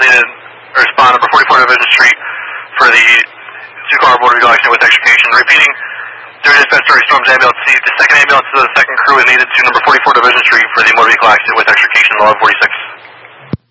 needed, or respond number 44 Division Street for the two-car motor vehicle accident with extrication. Repeating, during dispatch story storms ambulance C, the second ambulance to the second crew is needed to number 44 Division Street for the motor vehicle accident with extrication, 1146.